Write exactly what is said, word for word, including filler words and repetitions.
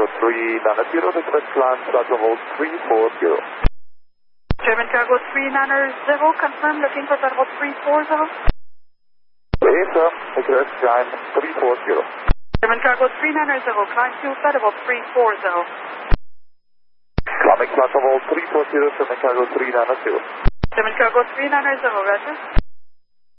Cargo three nine zero, request climb, start to hold three four zero. German Cargo three nine zero, confirm, looking for Federal three four zero. Yes, sir, request climb three four zero. German Cargo three nine zero, climb to Federal three four zero. Climbing, start to hold three four zero, German Cargo three nine zero. German Cargo three nine zero, roger.